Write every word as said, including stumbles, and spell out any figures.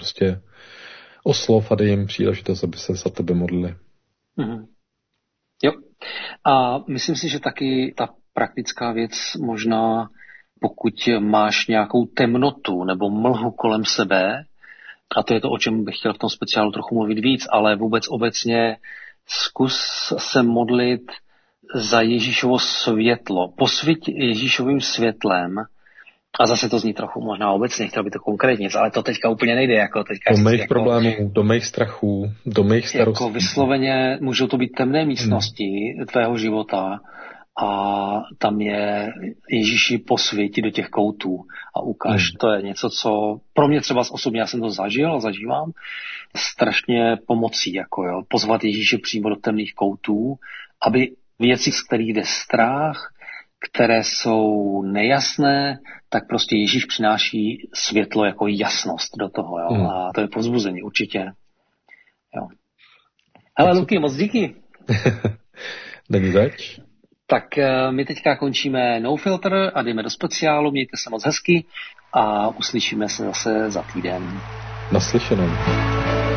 prostě oslov a dej jim příležitost, aby se za tebe modlili. Mm-hmm. Jo. A myslím si, že taky ta praktická věc možná, pokud máš nějakou temnotu nebo mlhu kolem sebe, a to je to, o čem bych chtěl v tom speciálu trochu mluvit víc, ale vůbec obecně zkus se modlit za Ježíšovo světlo. Posviť Ježíšovým světlem. A zase to zní trochu možná obecně, chtěl by to konkrétně, ale to teďka úplně nejde. Jako teďka do mých jako, problémů, do mých strachů, do mých starostí. Jako vysloveně můžou to být temné místnosti hmm. tvého života a tam je Ježíši posvěti do těch koutů a ukáž. Hmm. To je něco, co pro mě třeba osobně, já jsem to zažil a zažívám, strašně pomocí, jako jo, pozvat Ježíše přímo do temných koutů, aby věci, z kterých jde strach, které jsou nejasné, tak prostě Ježíš přináší světlo jako jasnost do toho. Jo? Hmm. A to je povzbuzení určitě. Jo. Hele, Luky, moc díky. Není zač. Tak my teďka končíme No Filter a jdeme do speciálu. Mějte se moc hezky a uslyšíme se zase za týden. Naslyšenou.